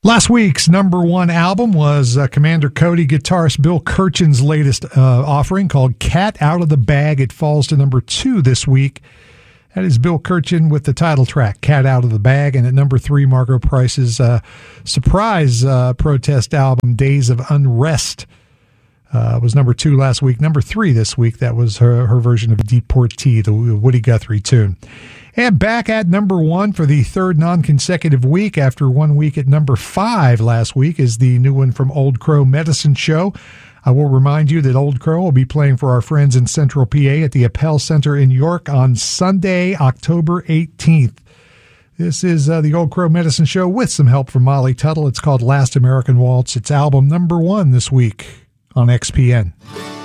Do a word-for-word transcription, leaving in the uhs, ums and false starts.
Last week's number one album was uh, Commander Cody guitarist Bill Kirchen's latest uh, offering called Cat Out of the Bag. It falls to number two this week. That is Bill Kirchen with the title track, Cat Out of the Bag. And at number three, Margo Price's uh, surprise uh, protest album, Days of Unrest, uh, was number two last week. Number three this week, that was her, her version of Deportee, the Woody Guthrie tune. And back at number one for the third non-consecutive week after one week at number five last week is the new one from Old Crow Medicine Show. I will remind you that Old Crow will be playing for our friends in Central P A at the Appel Center in York on Sunday, October eighteenth. This is uh, the Old Crow Medicine Show with some help from Molly Tuttle. It's called Last American Waltz. It's album number one this week on X P N.